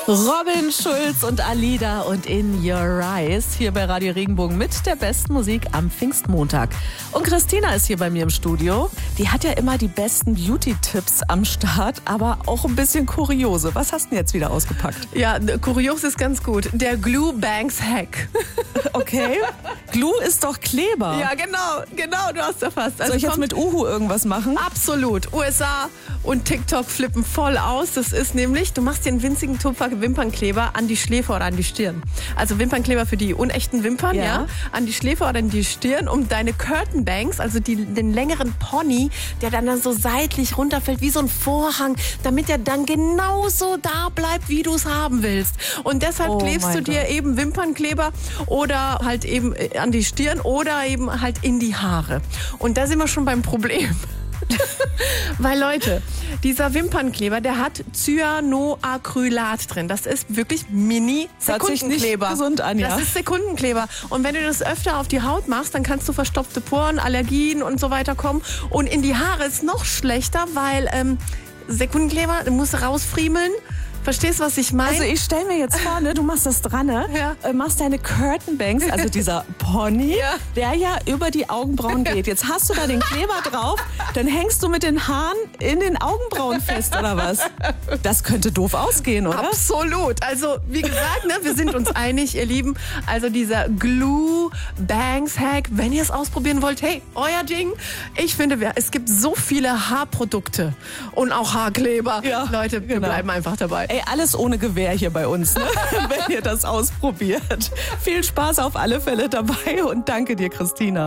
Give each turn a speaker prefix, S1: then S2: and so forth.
S1: Robin Schulz und Alida und In Your Eyes hier bei Radio Regenbogen mit der besten Musik am Pfingstmontag. Und Christina ist hier bei mir im Studio. Die hat ja immer die besten Beauty-Tipps am Start, aber auch ein bisschen kuriose. Was hast du denn jetzt wieder ausgepackt?
S2: Ja, kurios ist ganz gut. Der Glue Banks Hack.
S1: Okay. Glue ist doch Kleber.
S2: Ja, genau, du hast erfasst.
S1: Soll ich jetzt mit Uhu irgendwas machen?
S2: Absolut. USA und TikTok flippen voll aus. Das ist nämlich, du machst dir einen winzigen Tupfer Wimpernkleber an die Schläfe oder an die Stirn. Also Wimpernkleber für die unechten Wimpern, ja. An die Schläfe oder an die Stirn, um deine Curtain Banks, also den längeren Pony, der dann so seitlich runterfällt wie so ein Vorhang, damit er dann genauso da bleibt, wie du es haben willst. Und deshalb klebst du dir eben Wimpernkleber oder halt eben an die Stirn oder eben halt in die Haare. Und da sind wir schon beim Problem. Weil Leute, dieser Wimpernkleber, der hat Cyanoacrylat drin. Das ist wirklich Mini-Sekundenkleber.
S1: Hört sich nicht gesund an, ja.
S2: Das ist Sekundenkleber. Und wenn du das öfter auf die Haut machst, dann kannst du verstopfte Poren, Allergien und so weiter kommen. Und in die Haare ist noch schlechter, weil Sekundenkleber, du musst rausfriemeln. Verstehst du, was ich meine?
S1: Also ich stelle mir jetzt vor, ne, du machst das dran, ne?
S2: Ja.
S1: Machst deine Curtain Banks, also dieser Pony, der ja über die Augenbrauen geht. Jetzt hast du da den Kleber drauf, dann hängst du mit den Haaren in den Augenbrauen fest, oder was? Das könnte doof ausgehen, oder?
S2: Absolut. Also wie gesagt, ne, wir sind uns einig, ihr Lieben. Also dieser Glue Banks Hack, wenn ihr es ausprobieren wollt, hey, euer Ding. Ich finde, es gibt so viele Haarprodukte und auch Haarkleber.
S1: Ja,
S2: Leute, wir bleiben einfach dabei.
S1: Ey, alles ohne Gewehr hier bei uns, ne? Wenn ihr das ausprobiert. Viel Spaß auf alle Fälle dabei und danke dir, Christina.